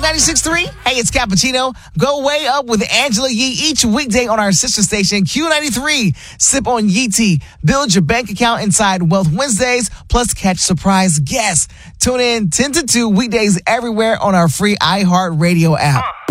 96.3. Hey, it's Cappuccino. Go way up with Angela Yee each weekday on our sister station, Q93. Sip on Yee tea. Build your bank account inside Wealth Wednesdays, plus catch surprise guests. Tune in 10 to 2 weekdays everywhere on our free iHeartRadio app.